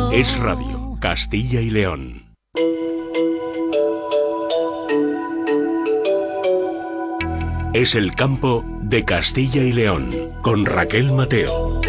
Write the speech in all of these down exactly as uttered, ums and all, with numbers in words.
Es Radio, Castilla y León. Es el campo de Castilla y León, con Raquel Mateo.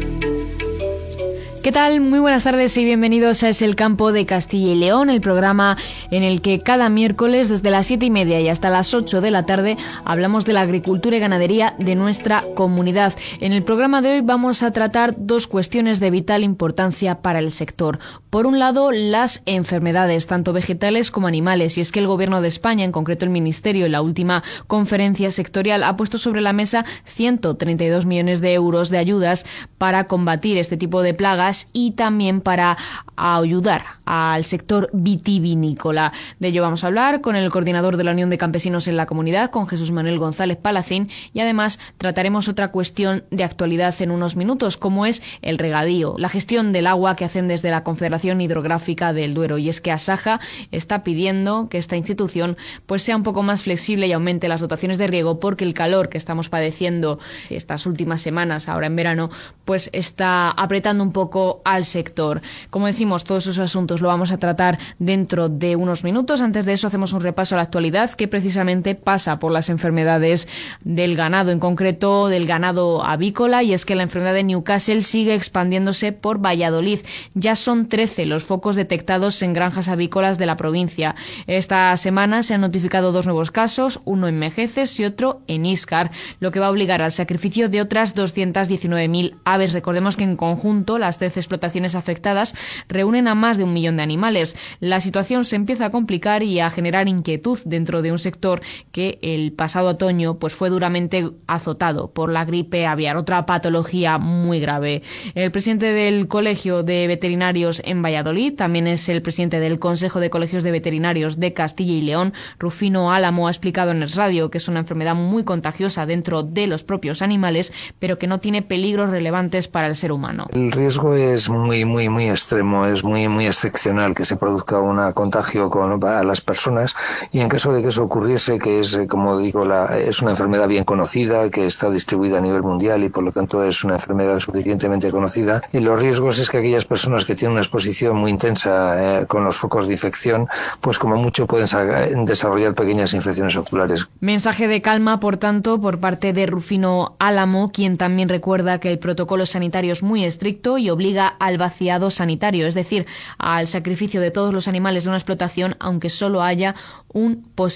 ¿Qué tal? Muy buenas tardes y bienvenidos a Es el Campo de Castilla y León, el programa en el que cada miércoles desde las siete y media y hasta las ocho de la tarde hablamos de la agricultura y ganadería de nuestra comunidad. En el programa de hoy vamos a tratar dos cuestiones de vital importancia para el sector. Por un lado, las enfermedades, tanto vegetales como animales, y es que el Gobierno de España, en concreto el Ministerio, en la última conferencia sectorial, ha puesto sobre la mesa ciento treinta y dos millones de euros de ayudas para combatir este tipo de plagas y también para ayudar al sector vitivinícola. De ello vamos a hablar con el coordinador de la Unión de Campesinos en la comunidad, con Jesús Manuel González Palacín, y además trataremos otra cuestión de actualidad en unos minutos, como es el regadío, la gestión del agua que hacen desde la Confederación Hidrográfica del Duero. Y es que Asaja está pidiendo que esta institución pues sea un poco más flexible y aumente las dotaciones de riego, porque el calor que estamos padeciendo estas últimas semanas, ahora en verano, pues está apretando un poco al sector. Como decimos, todos esos asuntos lo vamos a tratar dentro de unos minutos. Antes de eso hacemos un repaso a la actualidad, que precisamente pasa por las enfermedades del ganado, en concreto del ganado avícola, y es que la enfermedad de Newcastle sigue expandiéndose por Valladolid. Ya son trece los focos detectados en granjas avícolas de la provincia. Esta semana se han notificado dos nuevos casos, uno en Mejeces y otro en Íscar, lo que va a obligar al sacrificio de otras doscientas diecinueve mil aves. Recordemos que en conjunto las trece explotaciones afectadas reúnen a más de un millón de animales. La situación se empieza a complicar y a generar inquietud dentro de un sector que el pasado otoño pues fue duramente azotado por la gripe aviar, otra patología muy grave. El presidente del Colegio de Veterinarios en Valladolid, también es el presidente del Consejo de Colegios de Veterinarios de Castilla y León, Rufino Álamo, ha explicado en Es Radio que es una enfermedad muy contagiosa dentro de los propios animales, pero que no tiene peligros relevantes para el ser humano. El riesgo es muy, muy, muy extremo, es muy, muy excepcional que se produzca un contagio con a las personas, y en caso de que eso ocurriese, que es, como digo, la, es una enfermedad bien conocida, que está distribuida a nivel mundial y por lo tanto es una enfermedad suficientemente conocida, y los riesgos es que aquellas personas que tienen una exposición muy intensa eh, con los focos de infección, pues como mucho pueden desarrollar pequeñas infecciones oculares. Mensaje de calma, por tanto, por parte de Rufino Álamo, quien también recuerda que el protocolo sanitario es muy estricto y obliga al vaciado sanitario, es decir, al sacrificio de todos los animales de una explotación, aunque solo haya un posible